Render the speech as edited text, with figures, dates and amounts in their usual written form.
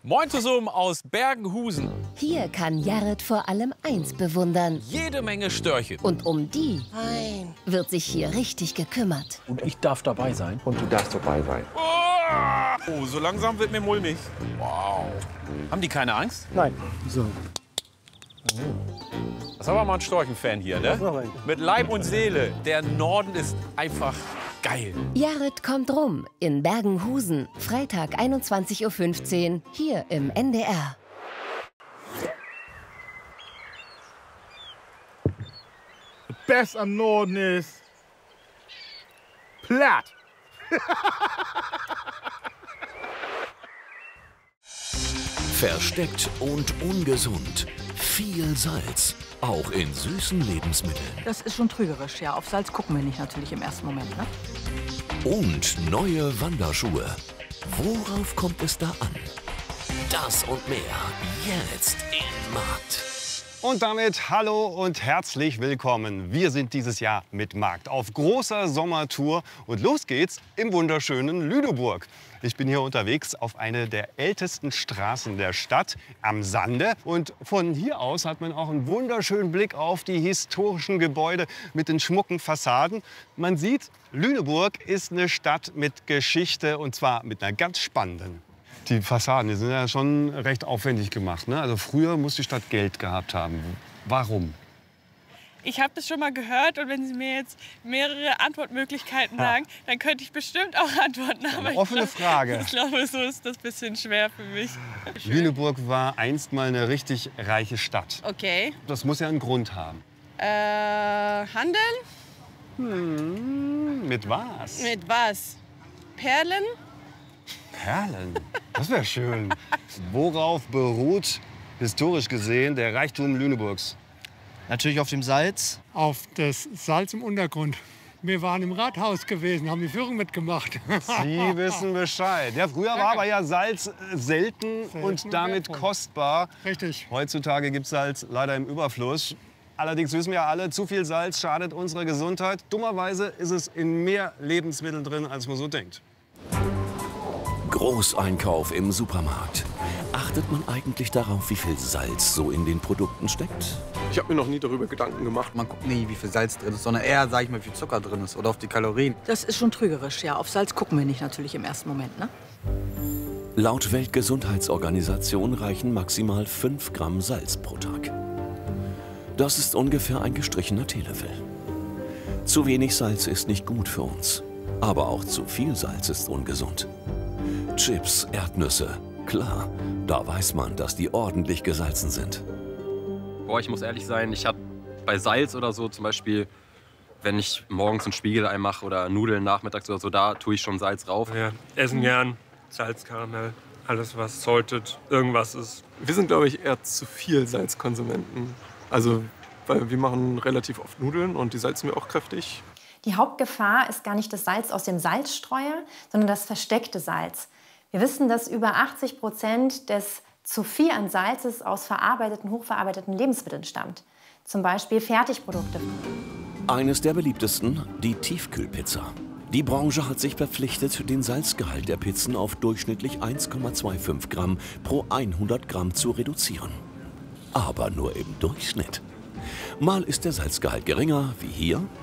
Moin zusammen aus Bergenhusen. Hier kann Jared vor allem eins bewundern. Jede Menge Störche. Und um die wird sich hier richtig gekümmert. Und ich darf dabei sein. Und du darfst dabei sein. Oh, so langsam wird mir mulmig. Wow. Haben die keine Angst? Nein. So. Das ist aber mal ein Storchenfan hier, ne? Mit Leib und Seele. Der Norden ist einfach geil. Jared kommt rum in Bergenhusen. Freitag 21:15 Uhr hier im NDR. Best am Norden ist platt. Versteckt und ungesund. Viel Salz, auch in süßen Lebensmitteln. Das ist schon trügerisch, ja. Auf Salz gucken wir nicht natürlich im ersten Moment, ne? Und neue Wanderschuhe. Worauf kommt es da an? Das und mehr jetzt in Markt. Und damit hallo und herzlich willkommen. Wir sind dieses Jahr mit Markt auf großer Sommertour und los geht's im wunderschönen Lüneburg. Ich bin hier unterwegs auf eine der ältesten Straßen der Stadt am Sande und von hier aus hat man auch einen wunderschönen Blick auf die historischen Gebäude mit den schmucken Fassaden. Man sieht, Lüneburg ist eine Stadt mit Geschichte und zwar mit einer ganz spannenden. Die Fassaden, die sind ja schon recht aufwendig gemacht, ne? Also früher muss die Stadt Geld gehabt haben. Warum? Ich habe das schon mal gehört und wenn Sie mir jetzt mehrere Antwortmöglichkeiten sagen, dann könnte ich bestimmt auch antworten. Aber eine offene Frage. Ich glaube, so ist das ein bisschen schwer für mich. Lüneburg war einst mal eine richtig reiche Stadt. Okay. Das muss ja einen Grund haben. Handeln? Mit was? Mit was? Perlen? Perlen? Das wäre schön. Worauf beruht historisch gesehen der Reichtum Lüneburgs? Natürlich auf dem Salz. Auf das Salz im Untergrund. Wir waren im Rathaus gewesen, haben die Führung mitgemacht. Sie wissen Bescheid. Ja, früher war aber ja Salz selten und damit kostbar. Richtig. Heutzutage gibt es Salz leider im Überfluss. Allerdings wissen wir alle, zu viel Salz schadet unserer Gesundheit. Dummerweise ist es in mehr Lebensmitteln drin, als man so denkt. Großeinkauf im Supermarkt. Achtet man eigentlich darauf, wie viel Salz so in den Produkten steckt? Ich habe mir noch nie darüber Gedanken gemacht. Man guckt nie, wie viel Salz drin ist, sondern eher, sag ich mal, wie viel Zucker drin ist oder auf die Kalorien. Das ist schon trügerisch, ja. Auf Salz gucken wir nicht natürlich im ersten Moment, ne? Laut Weltgesundheitsorganisation reichen maximal 5 Gramm Salz pro Tag. Das ist ungefähr ein gestrichener Teelöffel. Zu wenig Salz ist nicht gut für uns. Aber auch zu viel Salz ist ungesund. Chips, Erdnüsse, klar, da weiß man, dass die ordentlich gesalzen sind. Boah, ich muss ehrlich sein, ich habe bei Salz oder so zum Beispiel, wenn ich morgens ein Spiegelei mache oder Nudeln nachmittags oder so, da tue ich schon Salz rauf. Ja, essen gern Salzkaramell, alles was salted, irgendwas ist. Wir sind, glaube ich, eher zu viel Salzkonsumenten. Also, weil wir machen relativ oft Nudeln und die salzen wir auch kräftig. Die Hauptgefahr ist gar nicht das Salz aus dem Salzstreuer, sondern das versteckte Salz. Wir wissen, dass über 80% des zu viel an Salzes aus verarbeiteten, hochverarbeiteten Lebensmitteln stammt. Zum Beispiel Fertigprodukte. Eines der beliebtesten, die Tiefkühlpizza. Die Branche hat sich verpflichtet, den Salzgehalt der Pizzen auf durchschnittlich 1,25 Gramm pro 100 Gramm zu reduzieren. Aber nur im Durchschnitt. Mal ist der Salzgehalt geringer, wie hier,